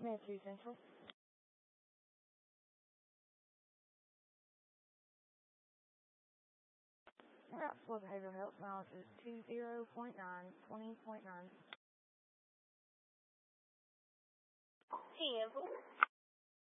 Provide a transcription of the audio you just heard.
Matthew Central. Route for behavioral health miles is 20.9, 20.9. Cancel.